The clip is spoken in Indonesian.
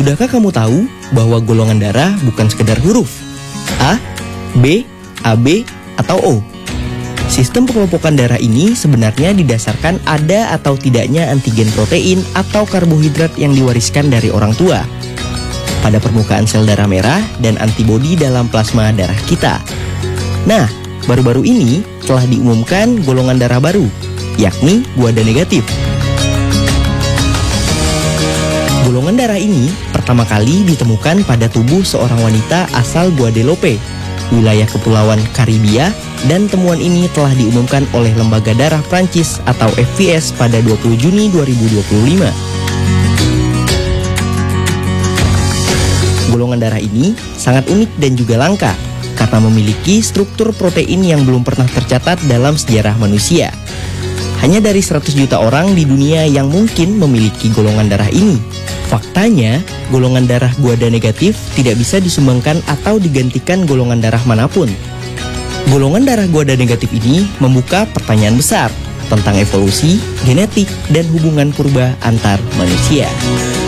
Sudahkah kamu tahu bahwa golongan darah bukan sekedar huruf A, B, AB, atau O? Sistem pengelompokan darah ini sebenarnya didasarkan ada atau tidaknya antigen protein atau karbohidrat yang diwariskan dari orang tua pada permukaan sel darah merah dan antibodi dalam plasma darah kita. Nah, baru-baru ini telah diumumkan golongan darah baru, yakni Guada negatif. Golongan darah ini pertama kali ditemukan pada tubuh seorang wanita asal Guadeloupe, wilayah Kepulauan Karibia, dan temuan ini telah diumumkan oleh Lembaga Darah Prancis atau FVS pada 20 Juni 2025. Golongan darah ini sangat unik dan juga langka karena memiliki struktur protein yang belum pernah tercatat dalam sejarah manusia. Hanya dari 100 juta orang di dunia yang mungkin memiliki golongan darah ini. Faktanya, golongan darah Guada negatif tidak bisa disumbangkan atau digantikan golongan darah manapun. Golongan darah Guada negatif ini membuka pertanyaan besar tentang evolusi, genetik, dan hubungan purba antar manusia.